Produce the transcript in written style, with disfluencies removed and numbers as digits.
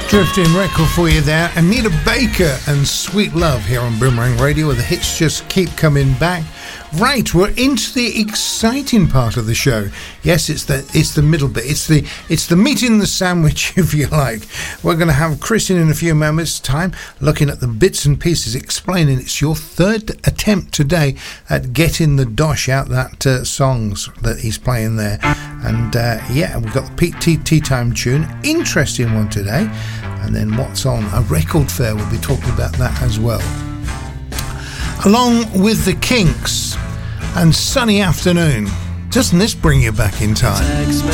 Drifting record for you there. Anita Baker and Sweet Love here on Boomerang Radio, where the hits just keep coming back. Right, we're into the exciting part of the show. Yes, it's the middle bit. It's the meat in the sandwich, if you like. We're going to have Chris in a few moments' time, looking at the bits and pieces, explaining it's your third attempt today at getting the dosh out that songs that he's playing there. And yeah, we've got the Pete Tea Time tune, interesting one today. And then what's on a record fair, we'll be talking about that as well. Along with the Kinks and Sunny Afternoon. Doesn't this bring you back in time?